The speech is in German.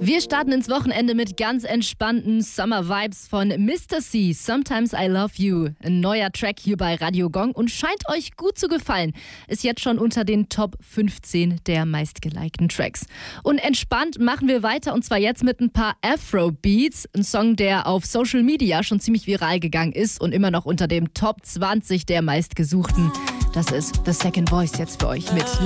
Wir starten ins Wochenende mit ganz entspannten Summer-Vibes von Mr. C, Sometimes I Love You. Ein neuer Track hier bei Radio Gong und scheint euch gut zu gefallen. Ist jetzt schon unter den Top 15 der meistgelikten Tracks. Und entspannt machen wir weiter und zwar jetzt mit ein paar Afro-Beats. Ein Song, der auf Social Media schon ziemlich viral gegangen ist und immer noch unter dem Top 20 der meistgesuchten. Das ist The Second Voice jetzt für euch mit